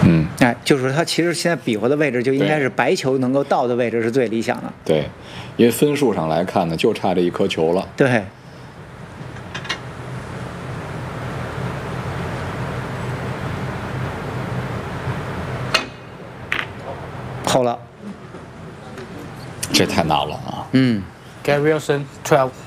哎，就是说他其实现在比划的位置就应该是白球能够到的位置是最理想的。 对，因为分数上来看呢，就差这一颗球了。 对。后了， 这太难了啊。 嗯。 Gary Wilson 12.